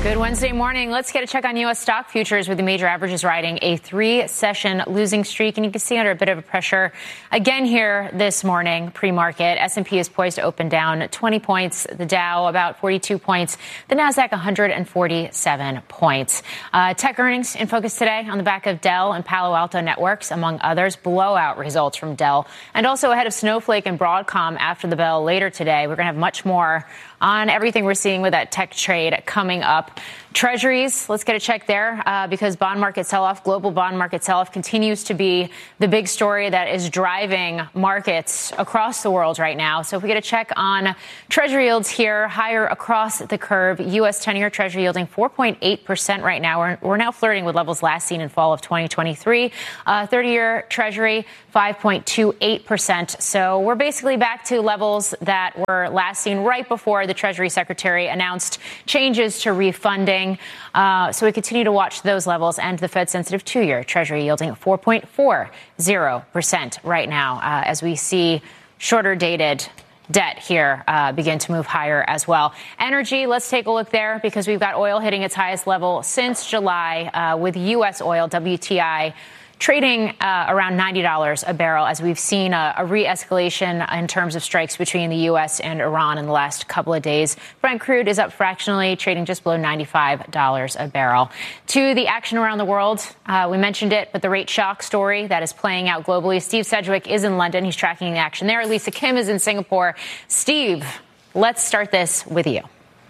Good Wednesday morning. Let's get a check on U.S. stock futures with the major averages riding a 3-session losing streak. And you can see under a bit of pressure again here this morning, pre-market. S&P is poised to open down 20 points. The Dow about 42 points. The Nasdaq 147 points. Tech earnings in focus today on the back of Dell and Palo Alto Networks, among others. Blowout results from Dell. And also ahead of Snowflake and Broadcom after the bell later today. We're going to have much more on everything we're seeing with that tech trade coming up. Treasuries, let's get a check there because bond market sell-off, global bond market sell-off continues to be the big story that is driving markets across the world right now. So if we get a check on Treasury yields here, higher across the curve, U.S. 10-year Treasury yielding 4.8% right now. We're now flirting with levels last seen in fall of 2023. 30-year Treasury, 5.28%. So we're basically back to levels that were last seen right before the Treasury Secretary announced changes to refunding. So we continue to watch those levels and the Fed-sensitive 2-year Treasury yielding 4.40% right now as we see shorter-dated debt here begin to move higher as well. Energy, let's take a look there because we've got oil hitting its highest level since July with U.S. oil, WTI, trading around $90 a barrel as we've seen a re-escalation in terms of strikes between the U.S. and Iran in the last couple of days. Brent crude is up fractionally, trading just below $95 a barrel. To the action around the world, we mentioned it, but the rate shock story that is playing out globally. Steve Sedgwick is in London. He's tracking the action there. Lisa Kim is in Singapore. Steve, let's start this with you.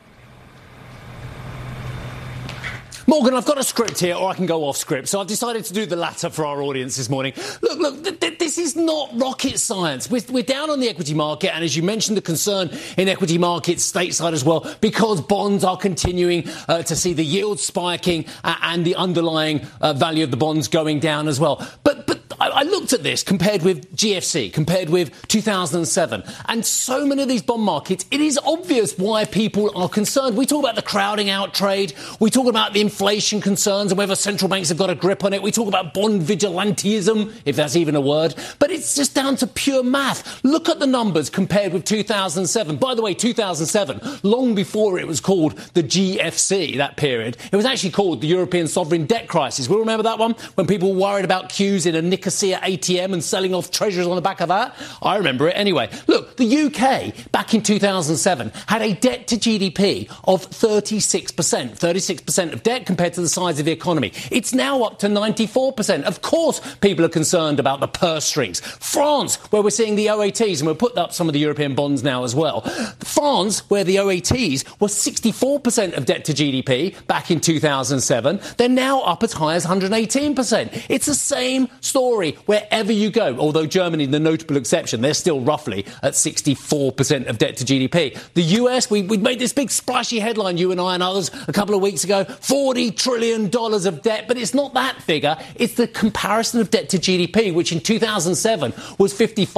Morgan, I've got a script here, or I can go off script. So I've decided to do the latter for our audience this morning. Look, this is not rocket science. We're down on the equity market, and as you mentioned, the concern in equity markets stateside as well, because bonds are continuing to see the yields spiking and the underlying value of the bonds going down as well. But I looked at this compared with GFC, compared with 2007, and so many of these bond markets, it is obvious why people are concerned. We talk about the crowding out trade. We talk about the inflation concerns and whether central banks have got a grip on it. We talk about bond vigilantism, if that's even a word. But it's just down to pure math. Look at the numbers compared with 2007. By the way, 2007, long before it was called the GFC, that period, it was actually called the European Sovereign Debt Crisis. We remember that one? When people were worried about queues in a Nicosia ATM and selling off treasuries on the back of that? I remember it anyway. Look, the UK back in 2007 had a debt to GDP of 36%. 36% of debt compared to the size of the economy. It's now up to 94%. Of course, people are concerned about the purse strings. France, where we're seeing the OATs, and we'll put up some of the European bonds now as well. France, where the OATs were 64% of debt to GDP back in 2007, they're now up as high as 118%. It's the same story wherever you go, although Germany, the notable exception, they're still roughly at 64% of debt to GDP. The US, we made this big splashy headline, you and I and others, a couple of weeks ago, $40 trillion of debt, but it's not that figure. It's the comparison of debt to GDP, which in 2007 was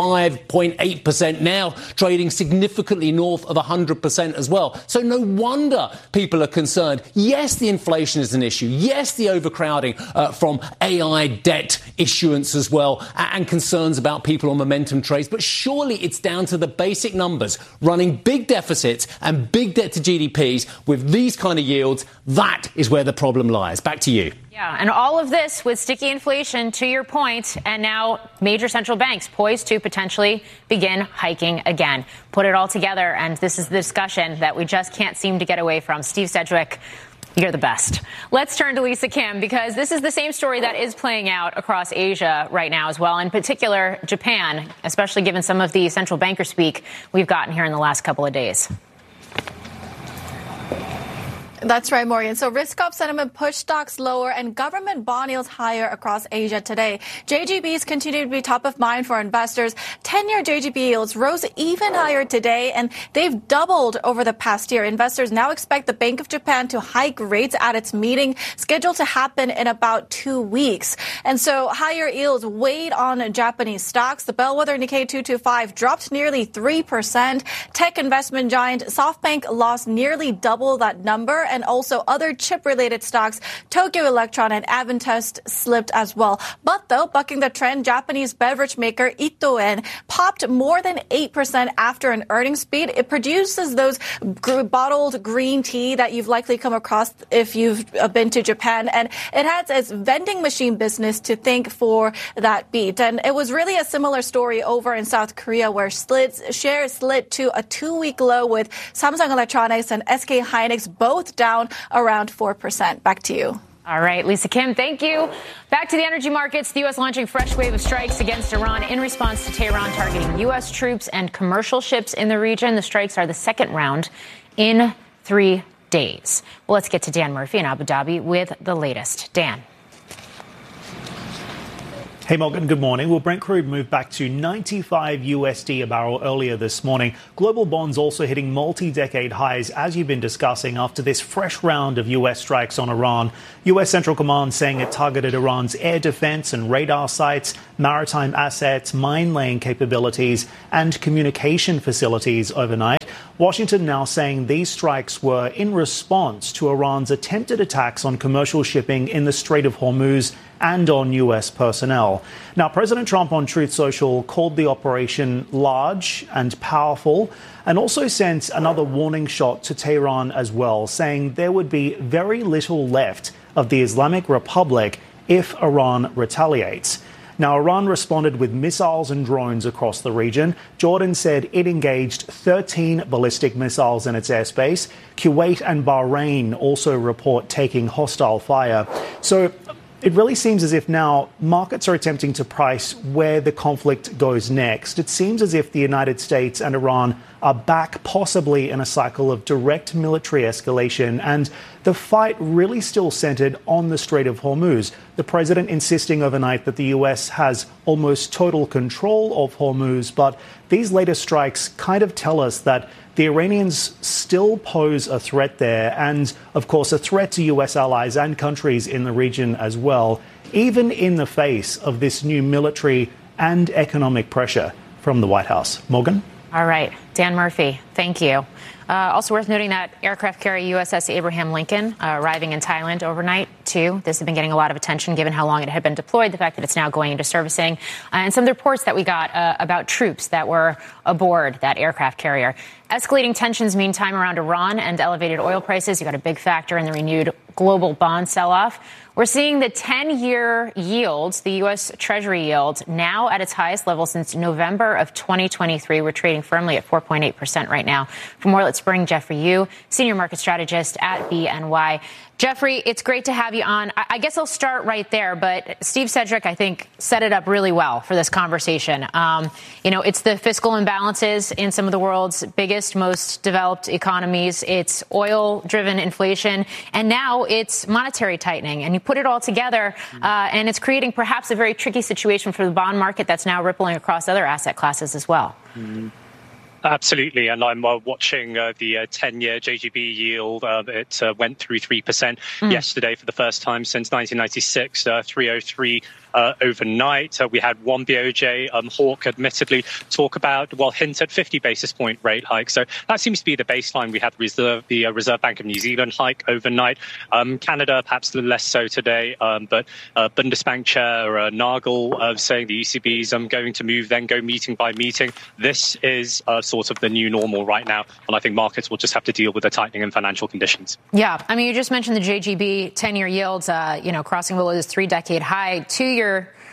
55.8%, now trading significantly north of 100% as well. So no wonder people are concerned. Yes, the inflation is an issue. Yes, the overcrowding from AI debt issuance as well, and concerns about people on momentum trades. But surely it's down to the basic numbers. Running big deficits and big debt to GDPs with these kind of yields, that is where the problem lies. Back to you. Yeah, and all of this with sticky inflation, to your point, and now major central banks poised to potentially begin hiking again. Put it all together, and this is the discussion that we just can't seem to get away from. Steve Sedgwick, you're the best. Let's turn to Lisa Kim, because this is the same story that is playing out across Asia right now as well, in particular Japan, especially given some of the central banker speak we've gotten here in the last couple of days. That's right, Morgan. So risk-off sentiment pushed stocks lower and government bond yields higher across Asia today. JGBs continue to be top of mind for investors. 10-year JGB yields rose even higher today, and they've doubled over the past year. Investors now expect the Bank of Japan to hike rates at its meeting scheduled to happen in about 2 weeks. And so higher yields weighed on Japanese stocks. The bellwether Nikkei 225 dropped nearly 3%. Tech investment giant SoftBank lost nearly double that number. and also other chip-related stocks, Tokyo Electron and Advantest slipped as well. But though, bucking the trend, Japanese beverage maker Itoen popped more than 8% after an earnings beat. It produces those bottled green tea that you've likely come across if you've been to Japan, and it has its vending machine business to thank for that beat. And it was really a similar story over in South Korea, where shares slid to a 2-week low, with Samsung Electronics and SK Hynix both down around 4%. Back to you. All right, Lisa Kim, thank you. Back to the energy markets. The U.S. launching fresh wave of strikes against Iran in response to Tehran targeting U.S. troops and commercial ships in the region. The strikes are the second round in 3 days. Well, let's get to Dan Murphy in Abu Dhabi with the latest. Dan. Hey, Morgan, good morning. Well, Brent crude moved back to 95 USD a barrel earlier this morning. Global bonds also hitting multi-decade highs, as you've been discussing, after this fresh round of U.S. strikes on Iran. U.S. Central Command saying it targeted Iran's air defense and radar sites, maritime assets, mine-laying capabilities, and communication facilities overnight. Washington now saying these strikes were in response to Iran's attempted attacks on commercial shipping in the Strait of Hormuz and on U.S. personnel. Now, President Trump on Truth Social called the operation large and powerful, and also sent another warning shot to Tehran as well, saying there would be very little left of the Islamic Republic if Iran retaliates. Now, Iran responded with missiles and drones across the region. Jordan said it engaged 13 ballistic missiles in its airspace. Kuwait and Bahrain also report taking hostile fire. So it really seems as if now markets are attempting to price where the conflict goes next. It seems as if the United States and Iran are back possibly in a cycle of direct military escalation, and the fight really still centered on the Strait of Hormuz. The president insisting overnight that the U.S. has almost total control of Hormuz, but these latest strikes kind of tell us that the Iranians still pose a threat there, and, of course, a threat to U.S. allies and countries in the region as well, even in the face of this new military and economic pressure from the White House. Morgan? All right. Dan Murphy, thank you. Also worth noting that aircraft carrier USS Abraham Lincoln arriving in Thailand overnight, too. This has been getting a lot of attention given how long it had been deployed, the fact that it's now going into servicing, and some of the reports that we got about troops that were aboard that aircraft carrier. Escalating tensions, meantime, around Iran and elevated oil prices. You got a big factor in the renewed global bond sell-off. We're seeing the 10-year yields, the U.S. Treasury yield, now at its highest level since November of 2023. We're trading firmly at 4.8% right now. For more, let's bring Jeffrey Yu, senior market strategist at BNY. Jeffrey, it's great to have you on. I guess I'll start right there, but Steve Sedgwick, I think, set it up really well for this conversation. It's the fiscal imbalances in some of the world's biggest, most developed economies. It's oil-driven inflation, and now it's monetary tightening. And you put it all together, and it's creating perhaps a very tricky situation for the bond market that's now rippling across other asset classes as well. Mm-hmm. Absolutely, and I'm watching the 10-year JGB yield. It went through 3% yesterday for the first time since 1996, 303 overnight. We had one BOJ hawk admittedly talk about, hint at 50 basis point rate hike. So that seems to be the baseline. We had the Reserve Bank of New Zealand hike overnight. Canada, perhaps less so today, but Bundesbank Chair Nagel saying the ECB is going to move, then go meeting by meeting. This is sort of the new normal right now, and I think markets will just have to deal with the tightening in financial conditions. Yeah, I mean, you just mentioned the JGB 10-year yields, crossing below this 3-decade high, 2-year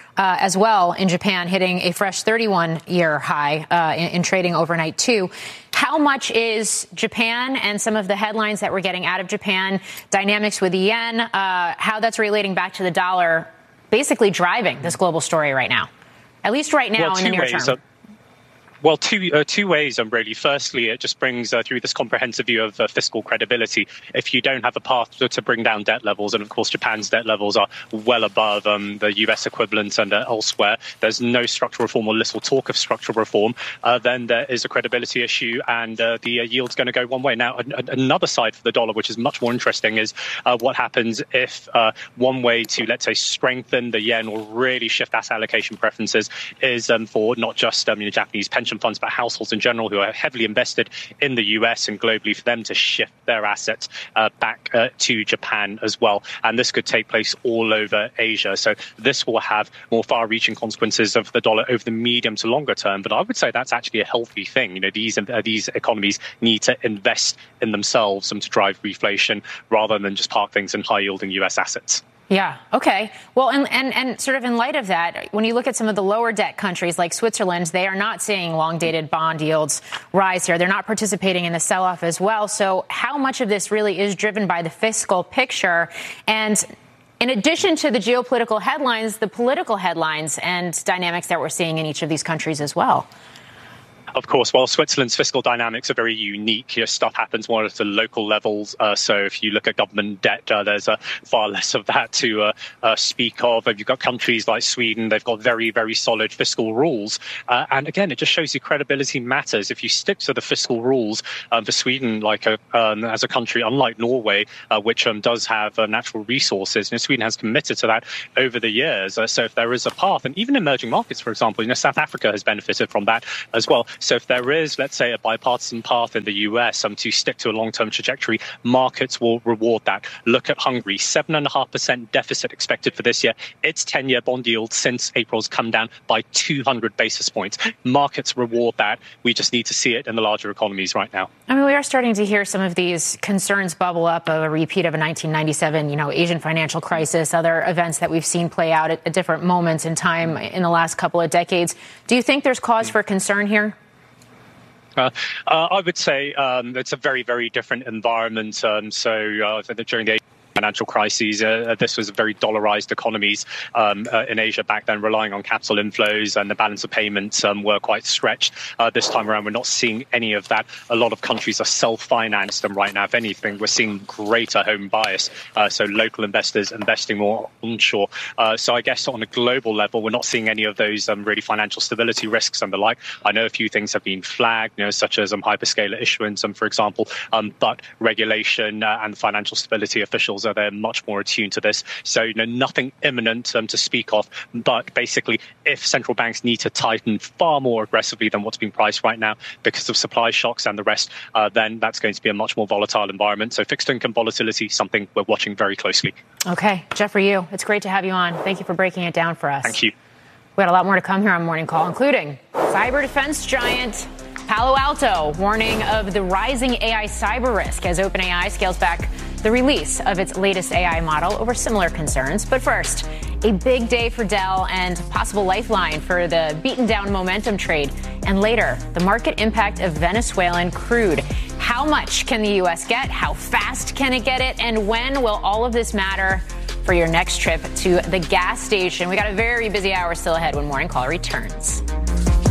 as well in Japan, hitting a fresh 31-year high in trading overnight, too. How much is Japan and some of the headlines that we're getting out of Japan, dynamics with the yen, how that's relating back to the dollar, basically driving this global story right now, at least right now in the near term? Well, two ways, really. Firstly, it just brings through this comprehensive view of fiscal credibility. If you don't have a path to bring down debt levels, and of course Japan's debt levels are well above the US equivalent and elsewhere, there's no structural reform or little talk of structural reform, then there is a credibility issue, and the yield's going to go one way. Now, another side for the dollar, which is much more interesting, is what happens if one way to, let's say, strengthen the yen or really shift asset allocation preferences is for not just Japanese pension pension funds, but households in general who are heavily invested in the US and globally, for them to shift their assets back to Japan as well. And this could take place all over Asia. So this will have more far-reaching consequences of the dollar over the medium to longer term. But I would say that's actually a healthy thing. These economies need to invest in themselves and to drive reflation rather than just park things in high-yielding US assets. Yeah. OK. Well, and sort of in light of that, when you look at some of the lower debt countries like Switzerland, they are not seeing long dated bond yields rise here. They're not participating in the sell off as well. So how much of this really is driven by the fiscal picture? And in addition to the geopolitical headlines, the political headlines and dynamics that we're seeing in each of these countries as well? Of course, while Switzerland's fiscal dynamics are very unique, stuff happens more at the local levels. So if you look at government debt, there's far less of that to speak of. You've got countries like Sweden, they've got very, very solid fiscal rules. And again, it just shows you credibility matters. If you stick to the fiscal rules for Sweden, as a country, unlike Norway, which does have natural resources, Sweden has committed to that over the years. So if there is a path, and even emerging markets, for example, South Africa has benefited from that as well. So if there is, let's say, a bipartisan path in the US to stick to a long-term trajectory, markets will reward that. Look at Hungary, 7.5% deficit expected for this year. Its 10-year bond yield since April has come down by 200 basis points. Markets reward that. We just need to see it in the larger economies right now. I mean, we are starting to hear some of these concerns bubble up of a repeat of a 1997, Asian financial crisis, other events that we've seen play out at different moments in time in the last couple of decades. Do you think there's cause for concern here? I would say it's a very, very different environment. During the financial crises, this was very dollarized economies in Asia back then, relying on capital inflows, and the balance of payments were quite stretched. This time around, we're not seeing any of that. A lot of countries are self-financed, and right now, if anything, we're seeing greater home bias. So local investors investing more onshore. So I guess on a global level, we're not seeing any of those really financial stability risks and the like. I know a few things have been flagged, such as hyperscaler issuance, for example, but regulation and financial stability officials they're much more attuned to this. So, nothing imminent to speak of. But basically, if central banks need to tighten far more aggressively than what's being priced right now because of supply shocks and the rest, then that's going to be a much more volatile environment. So fixed income volatility, something we're watching very closely. Okay. Jeffrey Yu, it's great to have you on. Thank you for breaking it down for us. Thank you. We got a lot more to come here on Morning Call, including cyber defense giant Palo Alto warning of the rising AI cyber risk as OpenAI scales back the release of its latest AI model over similar concerns. But first, a big day for Dell and possible lifeline for the beaten down momentum trade. And later, the market impact of Venezuelan crude. How much can the U.S. get? How fast can it get it? And when will all of this matter for your next trip to the gas station? We got a very busy hour still ahead when Morning Call returns.